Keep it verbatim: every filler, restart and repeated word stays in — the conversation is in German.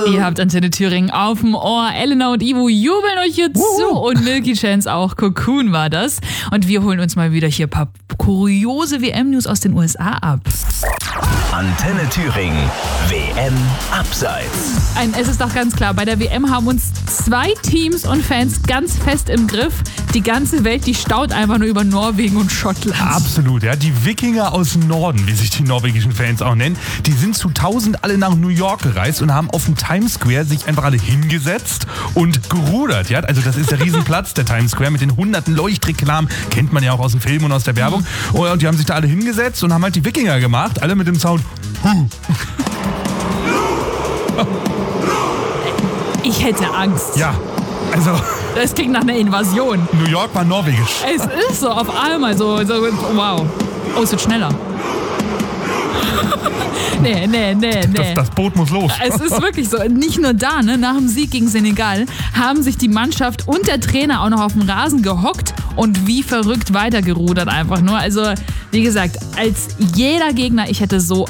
Ihr habt Antenne Thüringen auf dem Ohr. Elena und Ivo jubeln euch hier Wuhu. zu und Milky Chance auch. Cocoon war das. Und wir holen uns mal wieder hier ein paar kuriose W M-News aus den U S A ab. Antenne Thüringen, W M Abseits. Ein, es ist doch ganz klar, bei der W M haben uns zwei Teams und Fans ganz fest im Griff. Die ganze Welt, die staut einfach nur über Norwegen und Schottland. Absolut, ja. Die Wikinger aus dem Norden, wie sich die norwegischen Fans auch nennen, die sind zu tausend alle nach New York gereist und haben auf dem Times Square sich einfach alle hingesetzt und gerudert. Ja? Also das ist der Riesenplatz, der Times Square mit den hunderten Leuchtreklamen. Kennt man ja auch aus dem Film und aus der Werbung. Und die haben sich da alle hingesetzt und haben halt die Wikinger gemacht. Alle mit dem Sound. Ich hätte Angst. Ja, also Das klingt nach einer Invasion. New York war norwegisch. Es ist so, auf einmal so, so wow. Oh, es wird schneller. Nee, nee, nee, nee. Das, das Boot muss los. Es ist wirklich so. Nicht nur da, ne, nach dem Sieg gegen Senegal haben sich die Mannschaft und der Trainer auch noch auf dem Rasen gehockt und wie verrückt weitergerudert einfach nur. Also, wie gesagt, als jeder Gegner, ich hätte so